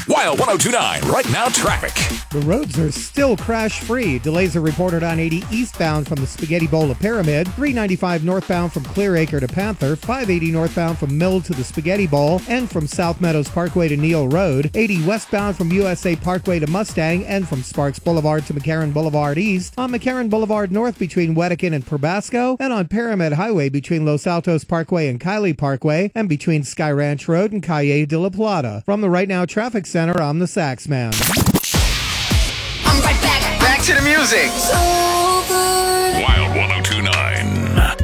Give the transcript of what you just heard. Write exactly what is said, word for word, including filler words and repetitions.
Wild one oh two point nine, right now traffic. The roads are still crash-free. Delays are reported on eighty eastbound from the Spaghetti Bowl to Pyramid, three ninety-five northbound from Clearacre to Panther, five eighty northbound from Mill to the Spaghetti Bowl, and from South Meadows Parkway to Neal Road, eighty westbound from U S A Parkway to Mustang, and from Sparks Boulevard to McCarran Boulevard East, on McCarran Boulevard North between Wedekind and Probasco, and on Pyramid Highway between Los Altos Parkway and Kiley Parkway, and between Sky Ranch Road and Calle de la Plata. From the Right Now Traffic Center, I'm the Sax Man. I'm right back. Back to the music. Wild